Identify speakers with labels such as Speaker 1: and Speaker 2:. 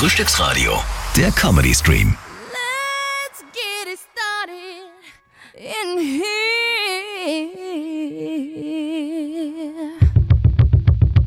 Speaker 1: Frühstücksradio, der Comedy Stream.
Speaker 2: Let's get it started in here.